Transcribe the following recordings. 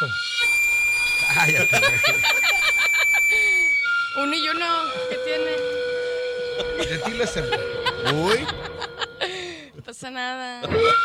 pasó? Cállate, güey. Uno y uno, ¿qué tiene? De ti lo acepto. Uy. No pasa nada.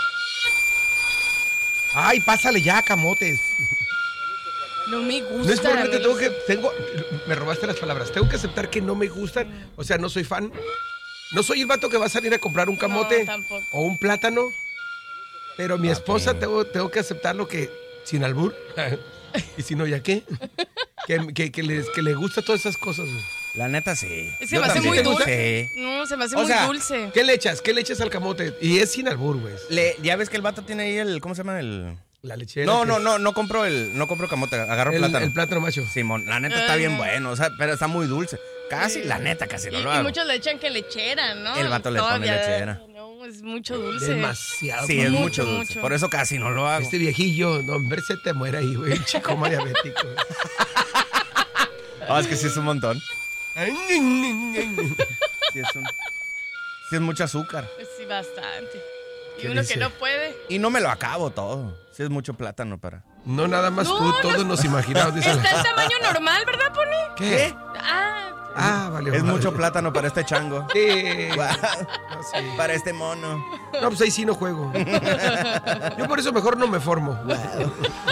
Ay, pásale ya, camotes. No me gusta. No es por mí, me robaste las palabras. Tengo que aceptar que no me gustan. O sea, no soy fan. No soy el vato que va a salir a comprar un camote o un plátano. Pero mi esposa, tengo que aceptar lo que, sin albur, y si no, ¿ya qué? Que le gusta todas esas cosas, güey. La neta, sí. Se me hace muy dulce. No, se me hace muy dulce. ¿Qué le echas? ¿Qué le echas al camote? Y es sin albur, güey. Ya ves que el vato tiene ahí el, ¿cómo se llama? La lechera. No compro camote, agarro plátano. El plátano macho. Simón, la neta está bien bueno, o sea, pero está muy dulce. Casi, la neta, casi no lo hago. Y muchos le echan que lechera, ¿no? El vato le pone lechera. No, es mucho dulce. Demasiado. Sí, es mucho dulce. Por eso casi no lo hago. Este viejillo, no, hombre, se te muere ahí, güey. Chico más diabético. Es que sí es un montón. Sí es mucho azúcar. Sí, bastante. Y uno que no puede. Y no me lo acabo todo. Sí es mucho plátano para... No, nada más tú, todos nos imaginamos. Está en tamaño normal, ¿verdad, Pony? ¿Qué? Vale. Es mucho plátano para este chango. Sí. Wow. Sí. Para este mono. No, pues ahí sí no juego. Yo por eso mejor no me formo. Wow.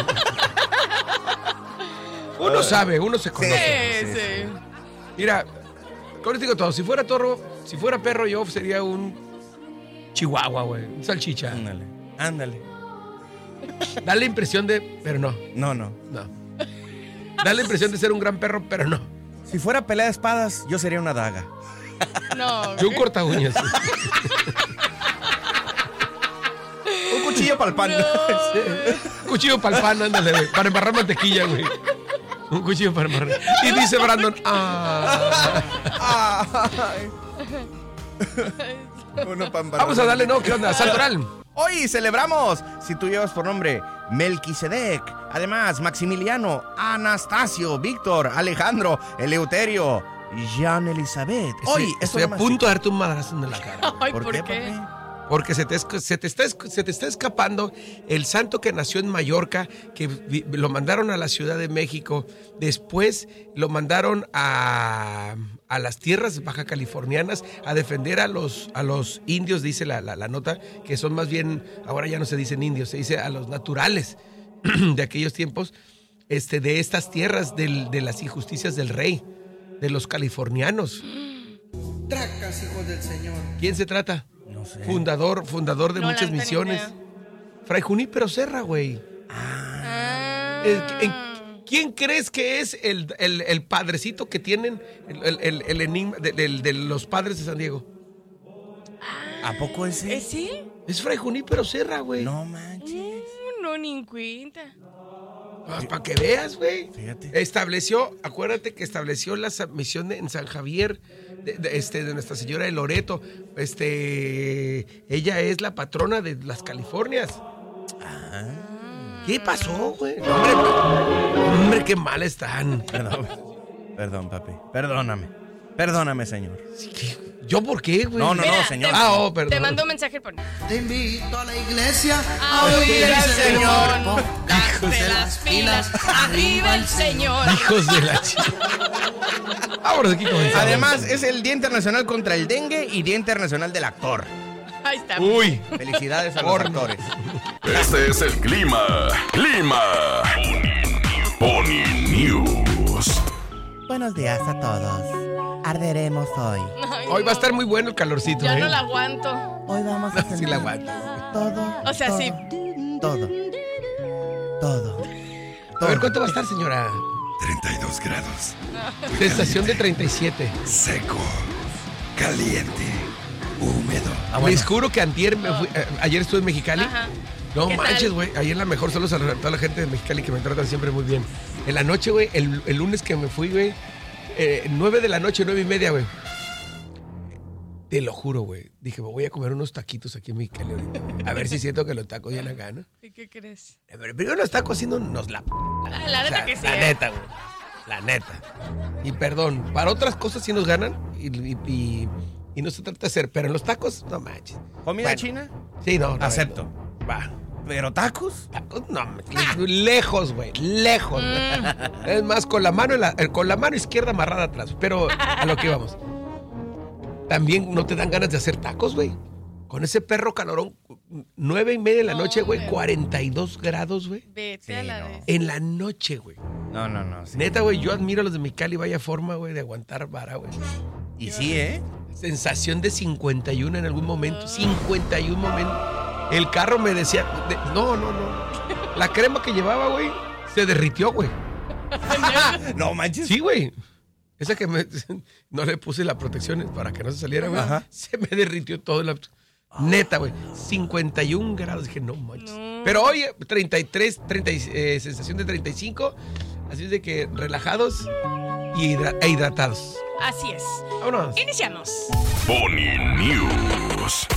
Uno sabe, uno se conoce. Sí. Mira, ¿cómo les digo todo? Si fuera perro, yo sería un chihuahua, güey. Un salchicha. Ándale. Da la impresión de... Pero no. No. Da la impresión de ser un gran perro, pero no. Si fuera pelea de espadas, yo sería una daga. No. Yo un corta uñas. Un cuchillo para el pan. No. Sí. Un cuchillo para el pan, ándale, güey. Para embarrar mantequilla, güey. Un cuchillo para embarrar. Y dice Brandon, Vamos a darle, ¿no? ¿Qué onda? Santoral. Hoy celebramos, si tú llevas por nombre Melquisedec, además Maximiliano, Anastasio, Víctor, Alejandro, Eleuterio, Jean Elizabeth. Hoy estoy a punto de darte un madrazo en la cara. Ay, ¿por qué? Papi? Porque se te está escapando el santo que nació en Mallorca, que lo mandaron a la Ciudad de México, después lo mandaron a las tierras baja californianas a defender a los indios, dice la nota, que son más bien, ahora ya no se dicen indios, se dice a los naturales de aquellos tiempos, de estas tierras de las injusticias del rey, de los californianos. Tracas, hijos del Señor. ¿Quién se trata? No sé. Fundador de muchas misiones. Fray Junípero Serra, güey. ¿Quién crees que es el padrecito que tienen el enigma de los padres de San Diego? ¿A poco ese? ¿Es sí? Es Fray Junípero Serra, güey. No manches. No, ni en cuenta. Para que veas, güey. Fíjate. Acuérdate que estableció la misión en San Javier de Nuestra Señora de Loreto. Ella es la patrona de las Californias. ¿Qué pasó, güey? Hombre, qué mal están. Perdón, papi. Perdóname, señor. ¿Yo por qué, güey? No, señor. Perdón. Te mando un mensaje por... Te invito a la iglesia a oír al Señor. Hijos De las filas, arriba el Señor. Hijos de la chica. Ahora aquí comenzamos. Además, es el Día Internacional contra el Dengue y Día Internacional del Actor. Ahí está. Uy. Felicidades a los actores. Este es el clima. Pony News. Buenos días a todos. Arderemos hoy. Ay, Hoy va a estar muy bueno el calorcito. Ya no la aguanto. Hoy vamos a Sí la aguanto. todo. O sea, sí. Todo. A ver, ¿cuánto va a estar, señora? 32 grados. Sensación de 37. Seco. Caliente. Húmedo. Les juro que ayer estuve en Mexicali. Ajá. No ¿Qué manches, tal? güey. Ayer la mejor. Saludos a toda la gente de Mexicali que me tratan siempre muy bien. En la noche, güey, el lunes que me fui, güey, 9 de la noche, 9:30, güey. Te lo juro, güey. Dije, me voy a comer unos taquitos aquí en Mexicali ahorita. A ver si siento que los tacos ya la gana. ¿Y qué crees? Pero primero los tacos haciendo unos La neta que sí. La neta, güey. La neta. Y perdón, para otras cosas sí nos ganan y no se trata de hacer, pero en los tacos, no manches. ¿Comida Bueno, china? Sí, no. Acepto. Va. ¿Pero tacos? No, lejos, güey, lejos. Es más, con la mano izquierda amarrada atrás. Pero a lo que íbamos. También no te dan ganas de hacer tacos, güey. Con ese perro calorón, 9:30 de la noche, güey, 42 grados, güey. Vete a la no. vez. En la noche, güey. No. Sí. Neta, güey, yo admiro a los de Mexicali, vaya forma, güey, de aguantar vara, güey. Y sí, ¿eh? Sensación de 51 en algún momento. 51 momentos. El carro me decía, no. La crema que llevaba, güey, se derritió, güey. No manches. Sí, güey. Esa que no le puse la protección para que no se saliera, güey. Ajá. Se me derritió todo. Neta, güey. 51 grados. Dije, no manches. Pero hoy, 33, sensación de 35. Así es de que relajados e hidratados. Así es. Vámonos. Iniciamos. Pony News.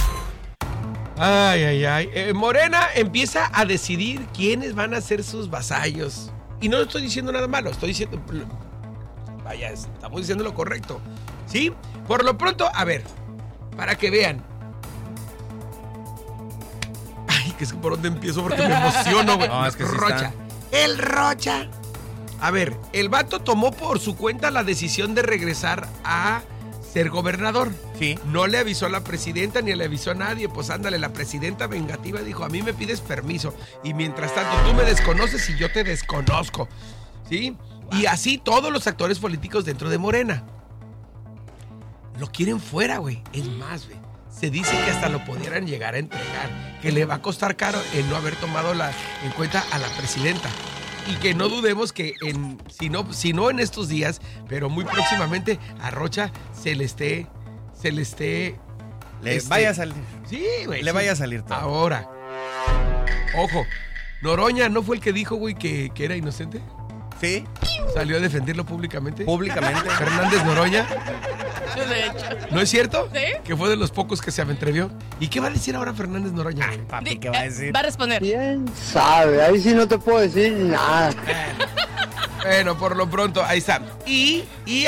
Ay. Morena empieza a decidir quiénes van a ser sus vasallos. Y no estoy diciendo nada malo, estoy diciendo... Vaya, estamos diciendo lo correcto. ¿Sí? Por lo pronto, a ver, para que vean. Ay, que es que por dónde empiezo porque me emociono, güey. No, es que sí Rocha. El Rocha. A ver, el vato tomó por su cuenta la decisión de regresar a ser gobernador. Sí. No le avisó a la presidenta ni le avisó a nadie. Pues ándale, la presidenta vengativa dijo, a mí me pides permiso. Y mientras tanto, tú me desconoces y yo te desconozco. ¿Sí? Y así todos los actores políticos dentro de Morena. Lo quieren fuera, güey. Es más, güey. Se dice que hasta lo pudieran llegar a entregar. Que le va a costar caro el no haber tomado en cuenta a la presidenta. Y que no dudemos que si no en estos días, pero muy próximamente a Rocha se le vaya a salir. Sí, güey. Le sí. vaya a salir todo. Ahora. Ojo. Noroña, ¿no fue el que dijo, güey, que era inocente? Sí, ¿Salió a defenderlo públicamente? públicamente. Fernández Noroña. De hecho. ¿No es cierto? ¿Sí? Que fue de los pocos que se atrevió. ¿Y qué va a decir ahora Fernández Noroña? güey? Papi, ¿qué va a decir? Va a responder. ¿Quién sabe? Ahí sí no te puedo decir nada. Bueno, por lo pronto, ahí está. Y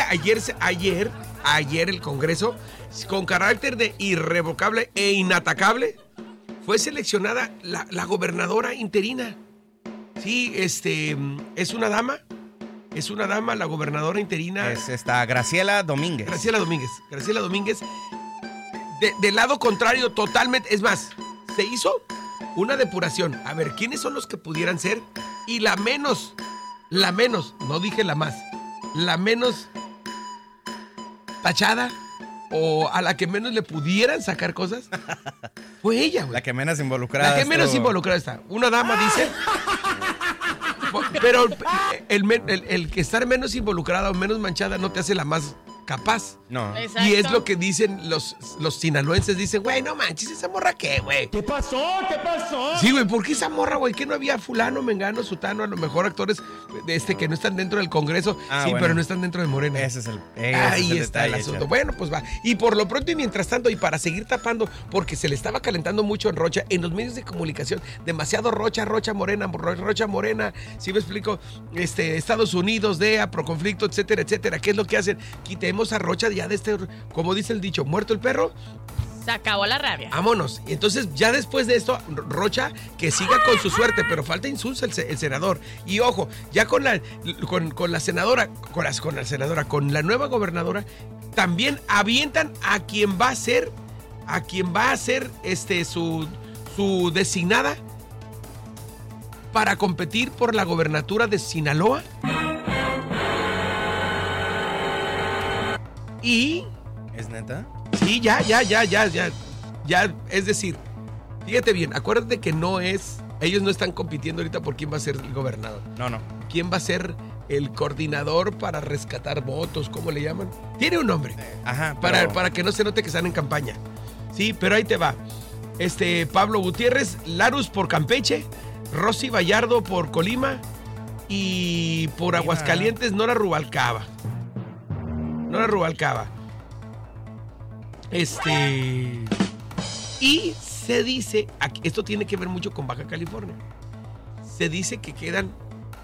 ayer el Congreso, con carácter de irrevocable e inatacable, fue seleccionada la gobernadora interina. Sí, es una dama. Es una dama, la gobernadora interina. Es esta Graciela Domínguez. Graciela Domínguez. Del lado contrario, totalmente. Es más, se hizo una depuración. A ver, ¿quiénes son los que pudieran ser? Y la menos, no dije la más, la menos tachada o a la que menos le pudieran sacar cosas, fue ella, güey. La que menos involucrada. La que menos estuvo. involucrada está. Una dama dice... Pero el que estar menos involucrada o menos manchada no te hace la más capaz. No. Exacto. Y es lo que dicen los sinaloenses. Dicen, güey, no manches, ¿esa morra qué, güey? ¿Qué pasó? Sí, güey, ¿por qué esa morra, güey? ¿Que no había fulano, mengano, sutano? A lo mejor actores que no están dentro del Congreso. Ah, sí, bueno. pero no están dentro de Morena. Ese es el Ahí está el detalle, asunto. chavo. Bueno, pues va. Y por lo pronto y mientras tanto, y para seguir tapando, porque se le estaba calentando mucho en Rocha, en los medios de comunicación, demasiado Rocha Morena, ¿sí me explico? Estados Unidos, DEA, Proconflicto, etcétera, etcétera. ¿Qué es lo que hacen? Quitemos a Rocha ya de como dice el dicho, muerto el perro, Se acabó la rabia. vámonos. Y entonces, ya después de esto, Rocha, que siga con su suerte, pero falta insulsa el senador. Y ojo, ya con la senadora, con la nueva gobernadora, también avientan a quien va a ser, su designada para competir por la gobernatura de Sinaloa. Y ¿Es neta? sí, ya. Es decir, fíjate bien, acuérdate que ellos no están compitiendo ahorita por quién va a ser el gobernador. No. ¿Quién va a ser el coordinador para rescatar votos? ¿Cómo le llaman? Tiene un nombre. Ajá. pero- Para que no se note que están en campaña. Sí, pero ahí te va. Pablo Gutiérrez, Larus por Campeche, Rosy Vallardo por Colima y por Aguascalientes, Nora Rubalcaba. Y se dice, esto tiene que ver mucho con Baja California. Se dice que quedan,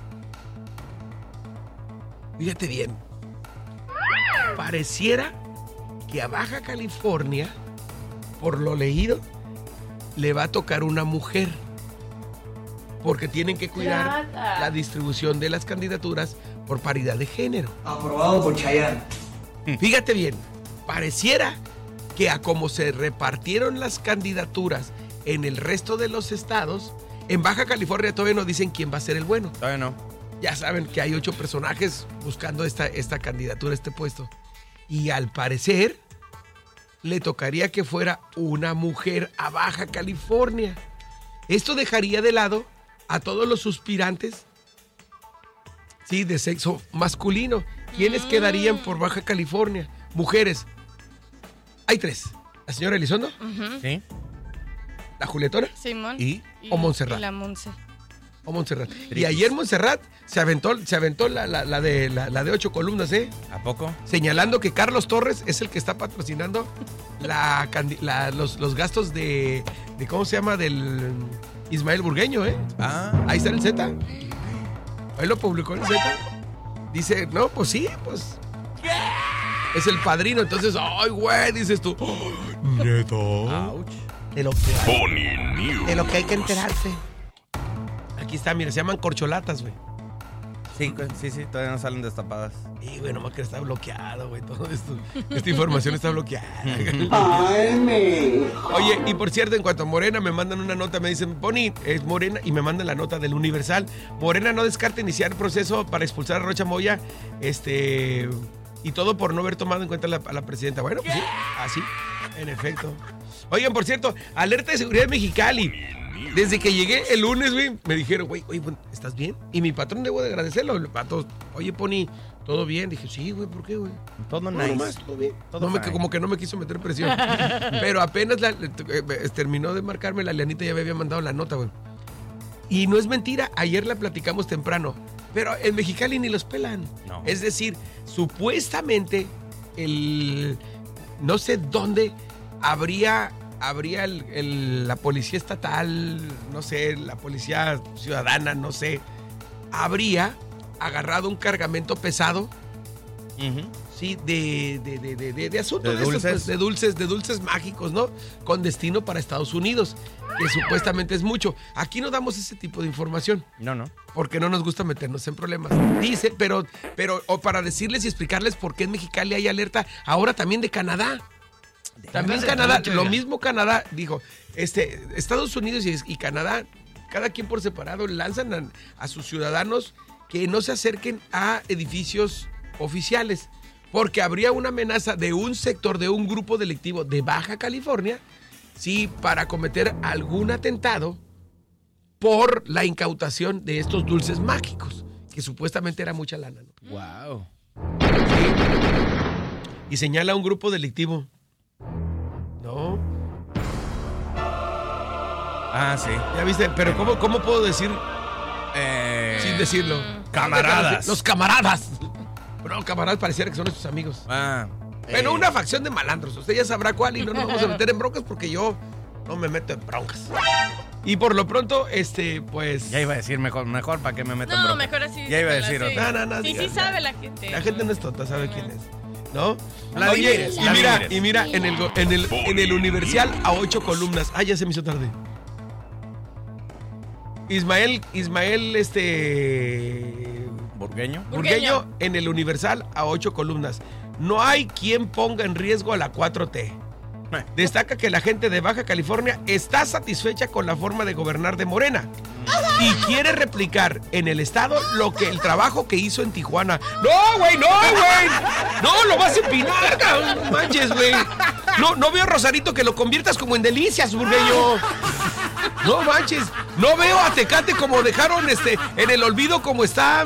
fíjate bien, pareciera que a Baja California, por lo leído, le va a tocar una mujer. porque tienen que cuidar la distribución de las candidaturas por paridad de género. Aprobado por Chayanne. Fíjate bien, pareciera que a como se repartieron las candidaturas en el resto de los estados, en Baja California todavía no dicen quién va a ser el bueno. Todavía no. Ya saben que hay 8 personajes buscando esta candidatura, este puesto. Y al parecer, le tocaría que fuera una mujer a Baja California. Esto dejaría de lado a todos los suspirantes, sí, de sexo masculino. ¿Quiénes quedarían por Baja California? Mujeres. Hay 3. La señora Elizondo, Sí. la Julietona Simón. o Montserrat. Y la Monse. o Montserrat. Y ayer Montserrat se aventó la de 8 columnas, ¿eh? ¿A poco? Señalando que Carlos Torres es el que está patrocinando los gastos de ¿cómo se llama? Del Ismael Burgueño, ¿eh? Ah. Ahí está el Z. Ahí lo publicó el Z. Dice, no, pues sí, pues. Es el padrino. Entonces, ay, güey, dices tú. Oh, ¿neto? Ouch. De lo que Pony News. de lo que hay que enterarse. Aquí está, mira, se llaman corcholatas, güey. Sí, todavía no salen destapadas. Y güey, nomás que está bloqueado, güey. Todo esto, esta información está bloqueada. Oye, y por cierto, en cuanto a Morena, me mandan una nota, me dicen, Pony, es Morena, y me mandan la nota del Universal. Morena no descarta iniciar proceso para expulsar a Rocha Moya, y todo por no haber tomado en cuenta a la presidenta. Bueno, pues sí, así, en efecto. Oigan, por cierto, alerta de seguridad en Mexicali. Desde que llegué el lunes, güey, me dijeron, güey, oye, ¿estás bien? Y mi patrón, debo de agradecerlo. El pato, oye, Pony, ¿todo bien? Dije, sí, güey, ¿por qué, güey? Todo No, nice. nomás, todo bien. Todo fine. Como que no me quiso meter presión. Pero apenas terminó de marcarme, la Leanita ya me había mandado la nota, güey. Y no es mentira, ayer la platicamos temprano. Pero en Mexicali ni los pelan. No. Es decir, supuestamente, no sé dónde habría la policía estatal, no sé, la policía ciudadana, no sé, habría agarrado un cargamento pesado, sí, de asuntos ¿De de estos, dulces? pues, de dulces mágicos, ¿no? Con destino para Estados Unidos, que supuestamente es mucho. Aquí no damos ese tipo de información. No. Porque no nos gusta meternos en problemas. Dice, pero o para decirles y explicarles por qué en Mexicali hay alerta ahora también de Canadá. También Canadá, lo mismo Canadá, dijo, Estados Unidos y Canadá, cada quien por separado, lanzan a sus ciudadanos que no se acerquen a edificios oficiales, porque habría una amenaza de un sector, de un grupo delictivo de Baja California, sí, para cometer algún atentado por la incautación de estos dulces mágicos, que supuestamente era mucha lana, ¿no? Wow. Sí. Y señala a un grupo delictivo. No. Ah, sí. Ya viste, pero ¿cómo puedo decir sin decirlo? Camaradas. Los camaradas. No, camaradas pareciera que son nuestros amigos. Ah. Bueno, una facción de malandros. Usted ya sabrá cuál y no nos vamos a meter en broncas porque yo no me meto en broncas. Y por lo pronto, pues... Ya iba a decir mejor para que me metan No, bronca. mejor así. Ya iba a decir sí. otra. No, Sí, diga, sabe la gente. La gente no es tonta, sabe quién es. ¿No? Vladimir, Oye, Vladimir. y mira, en el Universal a 8 columnas. Ah, ya se me hizo tarde. Ismael, ¿Burgueño? Burgueño en el Universal a 8 columnas. No hay quien ponga en riesgo a la 4T. Destaca que la gente de Baja California está satisfecha con la forma de gobernar de Morena y quiere replicar en el estado el trabajo que hizo en Tijuana. ¡No, güey! ¡No, lo vas a empinar, cabrón! ¡No manches, güey! No veo a Rosarito que lo conviertas como en Delicias, Burgueño. No manches. No veo a Tecate como dejaron en el olvido como está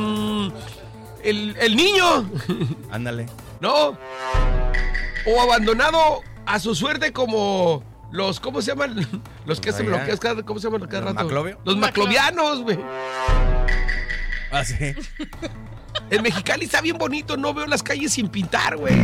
el niño. Ándale. No. O abandonado a su suerte como los, ¿cómo se llaman? Los que hacen bloqueos ¿cómo se llaman cada ¿Los rato? Maclovio? Los maclovianos, güey. Ah, sí. En Mexicali está bien bonito, no veo las calles sin pintar, güey.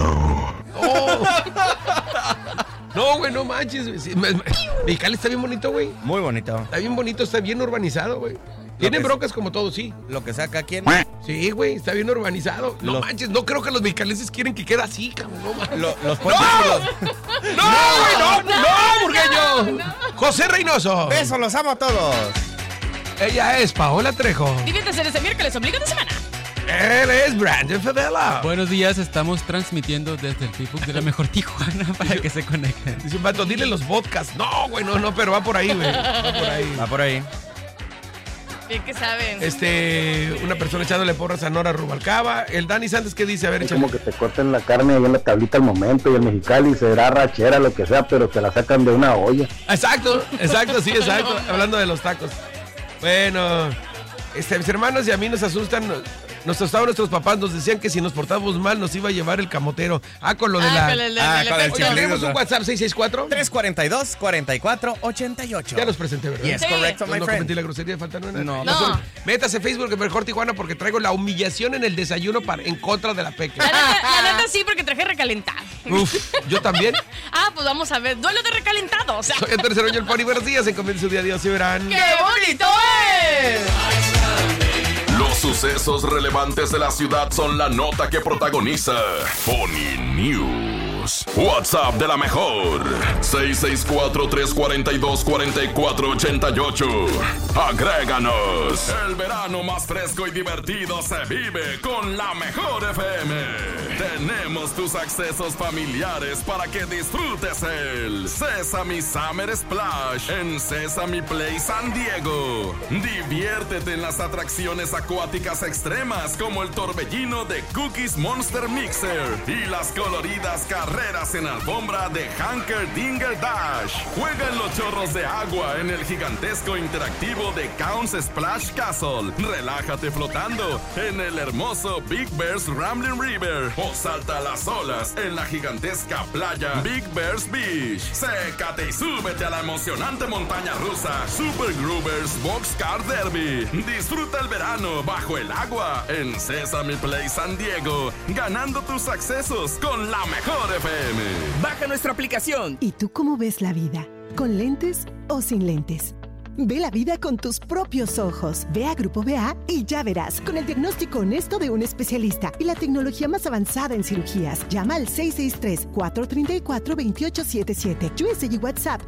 No, güey, no manches, güey. Sí, Mexicali está bien bonito, güey. Muy bonito. Está bien bonito, está bien urbanizado, güey. Tienen broncas como todo, sí. Lo que saca quién. Sí, güey, está bien urbanizado. No Los- manches, no creo que los mexicalenses quieren que quede así, cabrón. No manches. Los políticos. ¡No, güey! ¡No, Burgueño! José Reynoso. Besos, los amo a todos. Ella es Paola Trejo. Diviértase este miércoles, ombligo de semana. Él es Brandon Fedela. Buenos días, estamos transmitiendo desde el Facebook de La Mejor Tijuana para que se conecten. Dice un vato, dile los podcasts. No, güey, no, pero va por ahí, güey. Va por ahí. Bien que saben. Una persona echándole porras a Nora Rubalcaba. El Dani Santos, ¿qué dice? A ver, Es échale. como que te corten la carne ahí en la tablita al momento y el Mexicali será rachera, lo que sea, pero te la sacan de una olla. Exacto, sí, exacto. Hablando de los tacos. Bueno, mis hermanos y a mí nos asustan. Nos asustaban nuestros papás, nos decían que si nos portábamos mal nos iba a llevar el camotero. Con lo de la... Con el con el efecto. chile. Tenemos un WhatsApp 664. 342-4488. Ya los presenté, ¿verdad? Yes, Sí. correcto, my No friend. cometí la grosería, falta nada. No. No. Métase a Facebook Mejor Tijuana porque traigo la humillación en el desayuno en contra de la peque. La neta sí, porque traje recalentado. Uf, yo también. Pues vamos a ver. Duelo de recalentados. Soy el tercero y el Pony. Buenos días, encomienden su día a Dios y verán. ¡Qué bonito es! Los sucesos relevantes de la ciudad son la nota que protagoniza Pony News. WhatsApp de la mejor 664-342-4488. Agréganos. El verano más fresco y divertido se vive con la mejor FM. Tenemos tus accesos familiares para que disfrutes el Sesame Summer Splash en Sesame Play San Diego. Diviértete en las atracciones acuáticas extremas como el torbellino de Cookies Monster Mixer y las coloridas carreras en alfombra de Hanker Dinger Dash. Juega en los chorros de agua en el gigantesco interactivo de Counts Splash Castle. Relájate flotando en el hermoso Big Bear's Rambling River o salta a las olas en la gigantesca playa Big Bear's Beach. Sécate y súbete a la emocionante montaña rusa Super Groovers Boxcar Derby. Disfruta el verano bajo el agua en Sesame Play San Diego, ganando tus accesos con la mejor FM. Baja nuestra aplicación. ¿Y tú cómo ves la vida? ¿Con lentes o sin lentes? Ve la vida con tus propios ojos. Ve a Grupo BA y ya verás, con el diagnóstico honesto de un especialista y la tecnología más avanzada en cirugías. Llama al 663-434-2877. USA y WhatsApp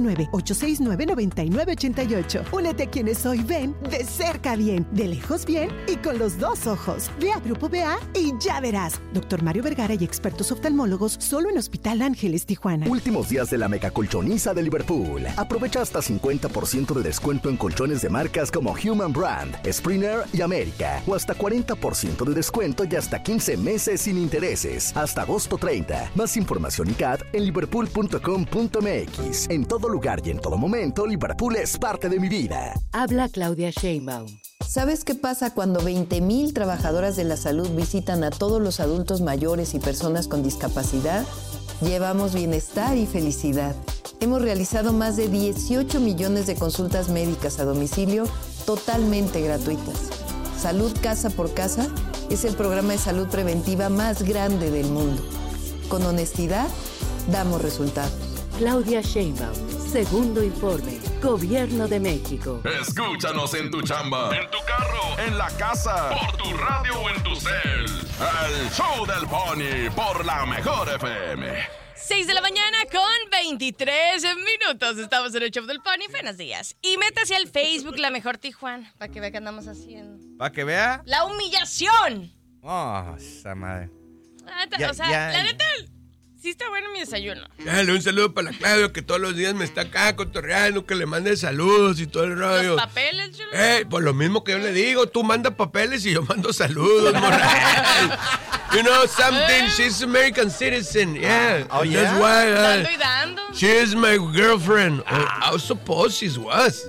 619-869-9988. Únete a quienes hoy ven de cerca bien, de lejos bien y con los dos ojos. Ve a Grupo BA y ya verás. Dr. Mario Vergara y expertos oftalmólogos solo en Hospital Ángeles, Tijuana. Últimos días de la mega colchoniza de Liverpool. Aprovecha hasta 50% de descuento en colchones de marcas como Human Brand, Springer y América. O hasta 40% de descuento y hasta 15 meses sin intereses. Hasta agosto 30. Más información y CAD en liverpool.com.mx. En todo lugar y en todo momento, Liverpool es parte de mi vida. Habla Claudia Sheinbaum. ¿Sabes qué pasa cuando 20,000 trabajadoras de la salud visitan a todos los adultos mayores y personas con discapacidad? Llevamos bienestar y felicidad. Hemos realizado más de 18 millones de consultas médicas a domicilio totalmente gratuitas. Salud Casa por Casa es el programa de salud preventiva más grande del mundo. Con honestidad, damos resultados. Claudia Sheinbaum, segundo informe, Gobierno de México. Escúchanos en tu chamba, en tu carro, en la casa, por tu radio o en tu cel. El show del Pony por la mejor FM. 6 de la mañana con 23 minutos. Estamos en el show del Pony. Buenos días. Y métase al Facebook La Mejor Tijuana para que vea qué andamos haciendo. ¿Para que vea? ¡La humillación! Oh, esa madre. La neta, sí está bueno mi desayuno. Dale un saludo para la Claudia que todos los días me está acá cotorreando, que le mande saludos y todo el rollo. Los papeles, chulo. Pues lo mismo que yo le digo, tú manda papeles y yo mando saludos, moral. You know something, she's American citizen, yeah. Oh, yeah? That's why, Dando y dando. she is my girlfriend. I suppose she was.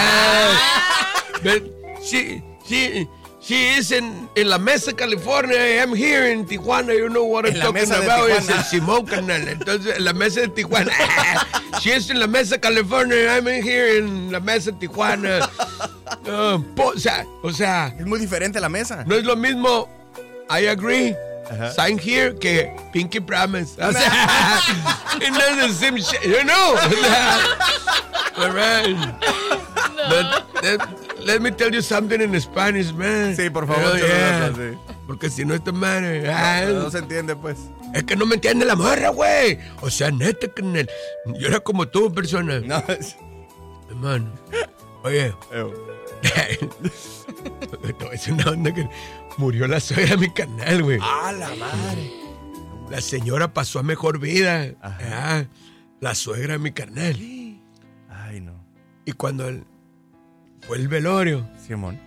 But she is in La Mesa, California. I'm here in Tijuana. You know what I'm talking about. Es el Simón Canal. Entonces, La Mesa de Tijuana. She is in La Mesa, California. I'm here in La Mesa, Tijuana. O sea. Es muy diferente la mesa. No es lo mismo. I agree. Sign here que Pinky Promise. O sea, it doesn't seem you know. All right. But let me tell you something in Spanish, man. Sí, por favor. Sí. Porque si no esta madre. No se entiende, pues. Es que no me entiende la morra, güey. O sea, neta, que yo era como tú, persona. No. Hermano. Oye. No, es una onda que murió la suegra de mi carnal, güey. ¡Ah, la madre! La señora pasó a mejor vida. La suegra de mi carnal. Ay, no. Y cuando fue el velorio, Simón,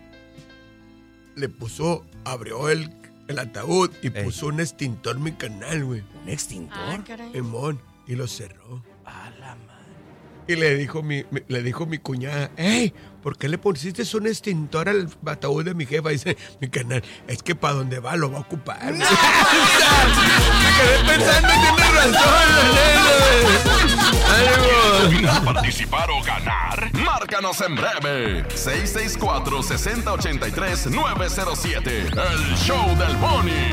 abrió el ataúd y puso un extintor mi carnal, güey. ¿un extintor? Ah, caray. Simón, y lo cerró. ¡Ah, la madre! Y le dijo mi cuñada, ¡ey! ¿Por qué le pusiste un extintor al ataúd de mi jefa? Dice mi carnal, es que para donde va lo va a ocupar. Me quedé pensando, tiene razón. ¿Quieres participar o ganar? Márcanos en breve. 664-6083-907. El show del Pony.